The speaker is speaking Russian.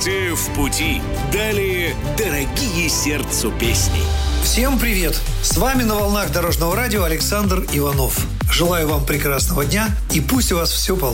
Будьте в пути. Далее дорогие сердцу песни. Всем привет! С вами на волнах Дорожного радио Александр Иванов. Желаю вам прекрасного дня и пусть у вас все получится.